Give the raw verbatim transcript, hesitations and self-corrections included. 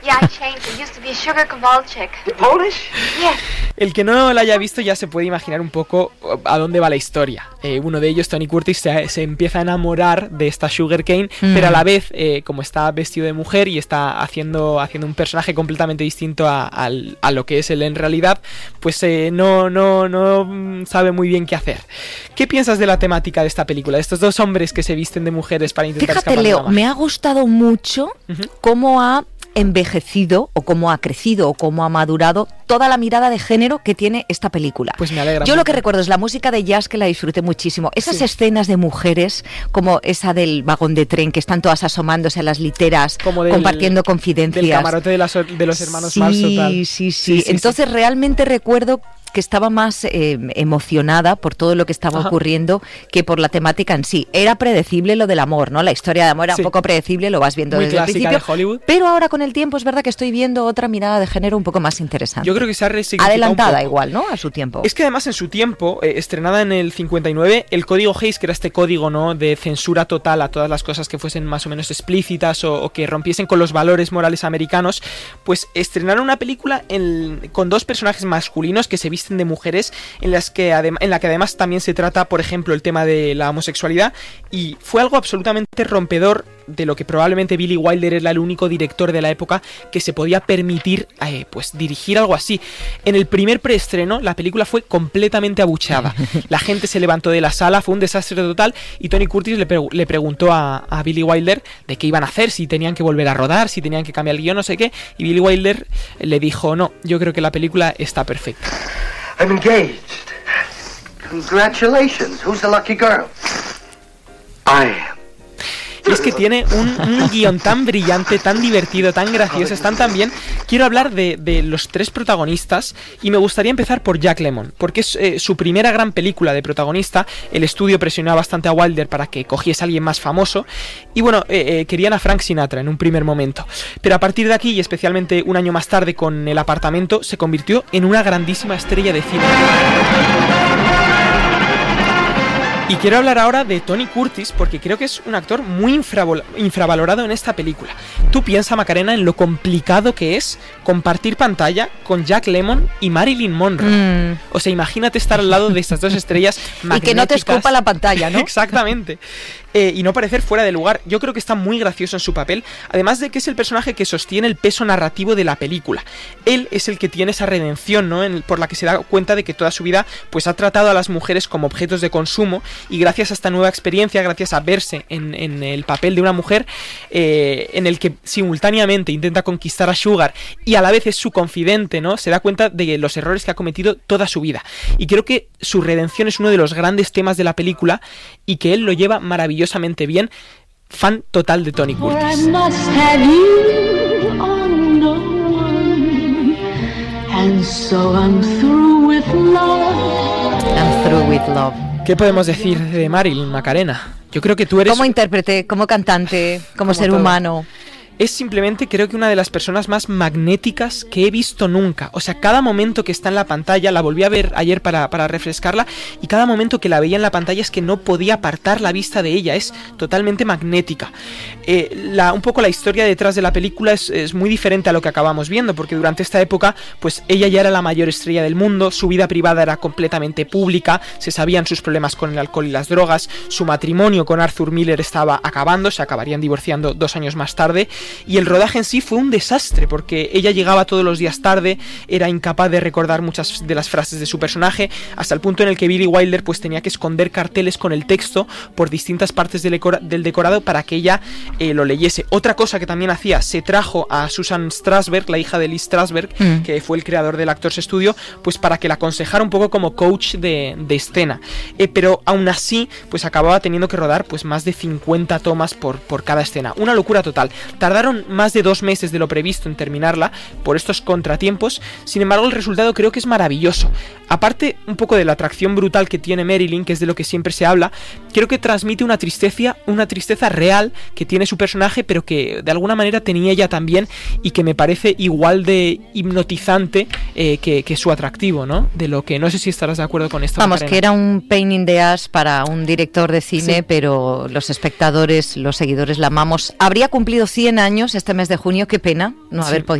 Yeah, I changed. I used to be a sugar Kowalczyk. You Polish? Yes. El que no la haya visto ya se puede imaginar un poco a dónde va la historia. Eh, uno de ellos, Tony Curtis, se, se empieza a enamorar de esta Sugarcane, mm. pero a la vez, eh, como está vestido de mujer y está haciendo, haciendo un personaje completamente distinto a, a, a lo que es él en realidad, pues eh, no, no, no sabe muy bien qué hacer. ¿Qué piensas de la temática de esta película? De estos dos hombres que se visten de mujeres para intentar Fíjate, escapar Leo, de la magia. me ha gustado mucho uh-huh. cómo ha envejecido o cómo ha crecido o cómo ha madurado toda la mirada de género que tiene esta película. Pues me alegra. Yo mucho. lo que recuerdo es la música de jazz, que la disfruté muchísimo. Esas sí. escenas de mujeres, como esa del vagón de tren, que están todas asomándose a las literas, como del, compartiendo confidencias. Del camarote de, las, de los hermanos sí, Marx total. Sí, sí, sí. Entonces sí. realmente recuerdo que estaba más eh, emocionada por todo lo que estaba Ajá. ocurriendo que por la temática en sí. Era predecible lo del amor, ¿no? La historia de amor era sí. un poco predecible, lo vas viendo Muy desde el principio. de Hollywood. Pero ahora con el tiempo es verdad que estoy viendo otra mirada de género un poco más interesante. Yo creo que se ha resignificado adelantada un poco. igual, ¿no? A su tiempo. Es que además en su tiempo, eh, estrenada en el cincuenta y nueve, el código Hays, que era este código, ¿no?, de censura total a todas las cosas que fuesen más o menos explícitas o, o que rompiesen con los valores morales americanos, pues estrenaron una película en, con dos personajes masculinos que se visten de mujeres, en las que adem- en la que además también se trata, por ejemplo, el tema de la homosexualidad, y fue algo absolutamente rompedor, de lo que probablemente Billy Wilder era el único director de la época que se podía permitir eh, pues dirigir algo así. En el primer preestreno la película fue completamente abucheada. La gente se levantó de la sala, fue un desastre total, y Tony Curtis le, pre- le preguntó a, a Billy Wilder de qué iban a hacer, si tenían que volver a rodar, si tenían que cambiar el guión, no sé qué, y Billy Wilder le dijo: no, yo creo que la película está perfecta. I'm engaged. Congratulations. Who's the lucky girl? I am. Y es que tiene un, un guión tan brillante, tan divertido, tan gracioso, están tan bien. Quiero hablar de, de los tres protagonistas y me gustaría empezar por Jack Lemmon, porque es eh, su primera gran película de protagonista. El estudio presionaba bastante a Wilder para que cogiese a alguien más famoso y bueno, eh, eh, querían a Frank Sinatra en un primer momento, pero a partir de aquí, y especialmente un año más tarde con El apartamento, se convirtió en una grandísima estrella de cine. Y quiero hablar ahora de Tony Curtis, porque creo que es un actor muy infravol- infravalorado en esta película. Tú piensa, Macarena, en lo complicado que es compartir pantalla con Jack Lemmon y Marilyn Monroe. Mm. O sea, imagínate estar al lado de estas dos estrellas magnéticas. Y que no te escupa la pantalla, ¿no? Exactamente. Eh, y no parecer fuera de lugar. Yo creo que está muy gracioso en su papel, además de que es el personaje que sostiene el peso narrativo de la película. Él es el que tiene esa redención, ¿no?, en, por la que se da cuenta de que toda su vida pues ha tratado a las mujeres como objetos de consumo, y gracias a esta nueva experiencia, gracias a verse en, en el papel de una mujer eh, en el que simultáneamente intenta conquistar a Sugar y a la vez es su confidente, ¿no?, se da cuenta de los errores que ha cometido toda su vida. Y creo que su redención es uno de los grandes temas de la película y que él lo lleva maravillosamente bien. Fan total de Tony Curtis. I'm through with love. ¿Qué podemos decir de Marilyn, Macarena? Yo creo que tú eres... Como intérprete, como cantante, como, como ser todo. humano. Es simplemente, creo que una de las personas más magnéticas que he visto nunca. O sea, cada momento que está en la pantalla, la volví a ver ayer para, para refrescarla, y cada momento que la veía en la pantalla es que no podía apartar la vista de ella. Es totalmente magnética. Eh, la, un poco la historia detrás de la película es, es muy diferente a lo que acabamos viendo, porque durante esta época, pues ella ya era la mayor estrella del mundo, su vida privada era completamente pública, se sabían sus problemas con el alcohol y las drogas, su matrimonio con Arthur Miller estaba acabando, se acabarían divorciando dos años más tarde. Y el rodaje en sí fue un desastre, porque ella llegaba todos los días tarde, era incapaz de recordar muchas de las frases de su personaje, hasta el punto en el que Billy Wilder pues tenía que esconder carteles con el texto por distintas partes del, decora- del decorado para que ella eh, lo leyese. Otra cosa que también hacía, se trajo a Susan Strasberg, la hija de Lee Strasberg, mm. que fue el creador del Actors Studio, pues para que la aconsejara un poco como coach de, de escena. Eh, pero aún así, pues acababa teniendo que rodar pues más de cincuenta tomas por, por cada escena. Una locura total. Tardaron más de dos meses de lo previsto en terminarla por estos contratiempos. Sin embargo, el resultado creo que es maravilloso. Aparte un poco de la atracción brutal que tiene Marilyn, que es de lo que siempre se habla, creo que transmite una tristeza, una tristeza real que tiene su personaje, pero que de alguna manera tenía ella también, y que me parece igual de hipnotizante eh, que, que su atractivo, ¿no? De lo que no sé si estarás de acuerdo con esto. Vamos, Macarena. Que era un pain in the ass para un director de cine, sí. Pero los espectadores, los seguidores la amamos. Habría cumplido cien años este mes de junio, qué pena no Sí. haber podido